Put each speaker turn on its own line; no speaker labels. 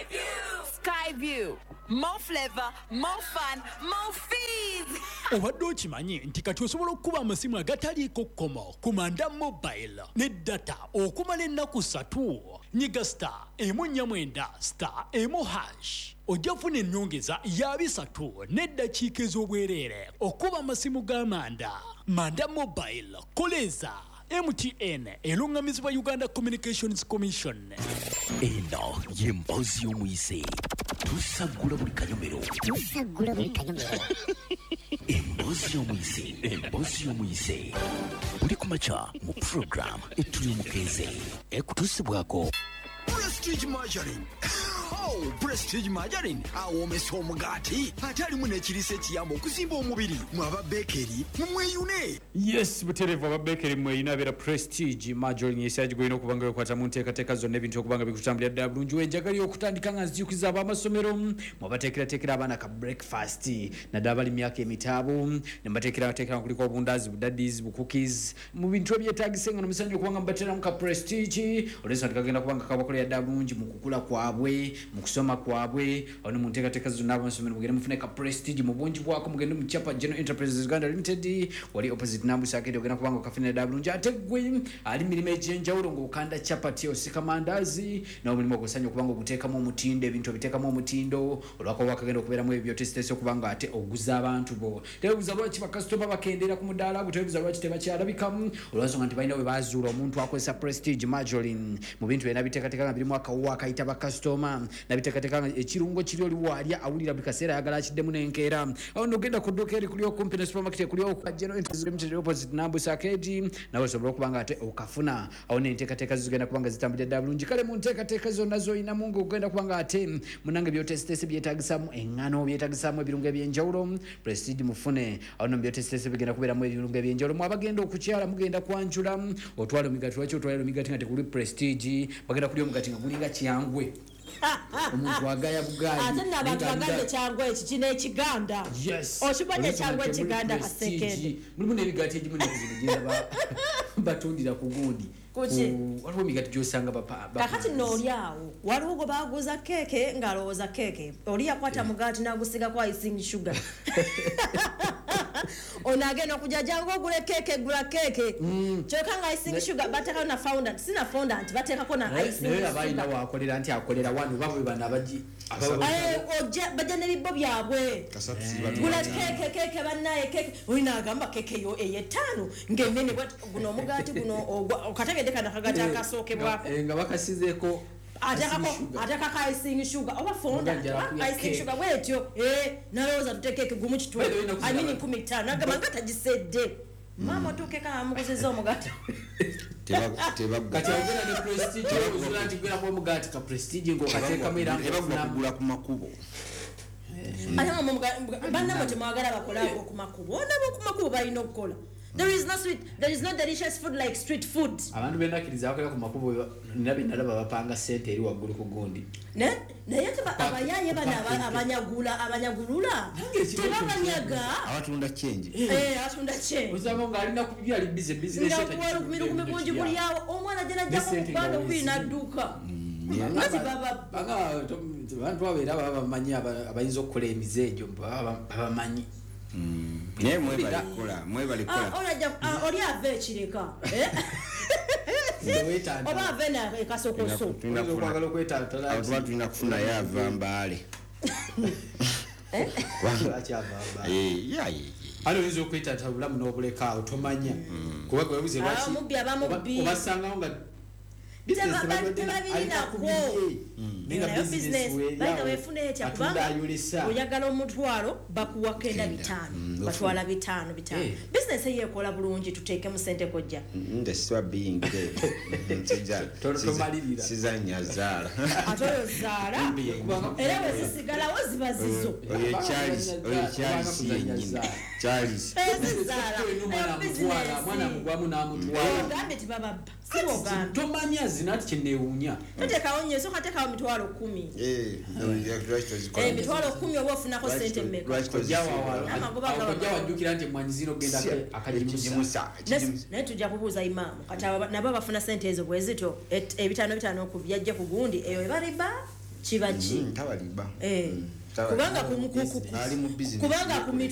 Skyview. More flavor, more fun, more fees.
Obadde okimanyi nti kati osobola okukuba amasimu agataliiko kkomo ku Manda Mobile ne data okumala ennaku 3. Nyiga star *149 star *1#. Ojja kufuna ennyongeza ya 3 n'eddakiika ez'obwereere okuba amasimu ga Manda. Manda Mobile koleza MTN elungamizibwa Uganda Communications Commission.
Eno y'emboozi y'omuyise tusagula buli kanyomero. Emboozi y'omuyise buli kumakya mu program etuli omukeeze ekutuusibwako
Prestige Margarine. Oh, Prestige Margarine. Awomesa omugaati ate alimu n'ekiriisa ekiyamba okuzimba omubiri. Mwaba bakery mumweyune.
Yes, buterevu aba bakery mweyune abeera Prestige Margarine yesaaji gwina okubanga yokwata mu nteekateeka zonna ebintu okubanga bikutambulira ddala bulungi. Wenjagali okutandika nga nzijukiza ab'amasomero mwabateekerateekera abaana ka breakfast naddala bali myaka emitaabu ne mbateekerateekera kuliko obundazi budaddies bukookies mu bintu ebyetaagisa nga nomusanyu okubanga mubateeramu ka Prestige olwensonga tikagenda kubanga kabakolera ddala bulungi mu kukula kwabwe mu kusoma kwabwe ono mu nteekateeka zonna ab'amasomero mugende mufune ka Prestige mu bungi bwako mugende mu Chapa General Enterprises Uganda Limited wali opposite Nambusa Arcade ogenda kubanga okafunira ddala bulungi ate gwe ali mirimo egy'enjawulo ng'okanda chapati osika mandazi n'omulimu ogusanya okubanga oguteekamu omutindo ebintu obiteekamu omutindo olwako wakagenda okubeeramu ebyo tesitesi okubanga ate oguza abantu bo tebuuza lwaki bakasitoma bakendeera ku mudaala tebuuza lwaki tebakyalabikamu olwansonga nti balina we bazuula omuntu akozesa Prestige Margarine mu bintu byonna biteekateeka nga birimu akawuwa akayita bakasitoma nabiteekateeka nga ekirungo kiri oli waalya awulira buli kaseera ayagala akiddemu n'enkeera awo nogenda ku dduuka eri kuli okumpi ne supermarket ekuli General Enterprises Limited opposite Nambusa Arcade nawe osobola okubanga ate okafuna awo n'enteekateeka zigenda kubanga zitambulira ddala bulungi kale mu nteekateeka zonna z'olinamu ng'ogenda kubanga ate munange byotesitesi byetaagisaamu eŋŋano byetaagisaamu ebirungo eby'enjawulo Prestige mufune awo no byotesitesi bigenda kubeeramu ebirungo eby'enjawulo mwabagenda okukyala mugenda kwanjula otwala omigati lwaki otwala omigati nga tekuli Prestige bagenda kulya omugati nga gulinga kyangwe omuntu agaya bugaali
ate n'abantu baganda kyangwe eki kino ekiganda okimanya kyangwe ekiganda kasekende
mulimu n'emigaati egimu nekuzimigenda batundira ku gundi waliwo emigati gyosanga
kakati n'olyawo waliwo gwe baguza keeke ng'alowooza keeke oli yakwata mugaati n'agusigako icing sugar ono agenda okujja jangu ogula keeke gula keeke kyokka nga icing sugar bateekako na fondant sina fondant bateekako na icing sugar
naye abalina waakolera nti akolera wano baba bana
bajja n'ebibbo byabwe gula keeke bannaye keeke olina agamba keeke yo ey'ettaano ng'ennene guno omugaati guno okategedde kana kagati akasookebwako
nga bakasizeeko
atakaka icing sugar oba fondant icing sugar bwetyo nalowooza tuteekeke gumu kitwe amini 15 nagamba nga tagisedde mama otuukeka amuguzizza omugaati
kati ogenda ne Prestige ozula nti gwera kwa omugaati ka Prestige ng'okateekamu era
bagula ku makubo
bannamwe temwagala bakolako ku makubo onabo ku makubo balina okukola. There is no delicious food like street food.
Abantu benakiriza bakola ku makubo nabi nalaba bapanga sente eri waggulu ku gundi.
Naye abayaye bana abanyagulula. Tebabanyaga.
Abatunda change.
Atunda change.
Uzaba ngalina kubibya ali business ete.
Nga kunji buli yawo omwana jana jako kubanga kwina duka. Ngati baba
abantu abeera babamanyi abayinza okukola emizeejo babamanyi.
Ne mwebalikola.
Oli ave kireka. Oba ave na kasokoso.
Tunakwagala okwetantala.
Abantu tulina kufuna yava mbale.
Ali oyinza okwetantala bulamu n'obuleka awo tomanya. Kuba gwe buze lwaki obasangawo nga
oyagala omutwalo bakuwa kenda 5 batwala 5 business yekola bulungi tuteekemu sente kojja
ndeswa binge sizanya zala
atoyo zala era wezisigalawo ziba zizo
Charles
mwana mugwamu n'amutwala
ngambe tibaba
tomanya zinati cheneunya
tetekawo nyeso katekawo mitwalo 10 mitwalo 10 oba ofunako sente mmeka
jawa jukira nti mwanziro genda akajimusa
naye tujja kubuuza imamu kati nabo bafuna sente ezo bwezito ebitano okubyajja ku gundi eyo ebaliba kiba ki
Tabaliba.
kubanga
Ali mu business.
kubanga